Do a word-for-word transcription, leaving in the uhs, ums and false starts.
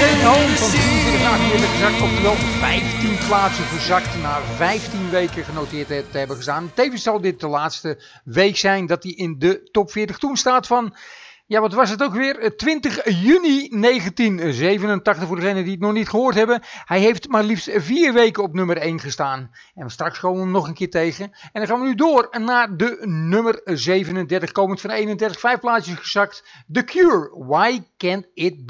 Home van drieënveertig naar veertig gezakt, oftewel vijftien plaatsen verzakt na vijftien weken genoteerd te hebben gestaan. Tevens zal dit de laatste week zijn dat hij in de top veertig toen staat van, ja wat was het ook weer, twintig juni negentien zevenentachtig voor degenen die het nog niet gehoord hebben. Hij heeft maar liefst vier weken op nummer één gestaan. En straks komen we hem nog een keer tegen. En dan gaan we nu door naar de nummer zevenendertig, komend van eenendertig, vijf plaatsjes gezakt. The Cure, Why Can't It Be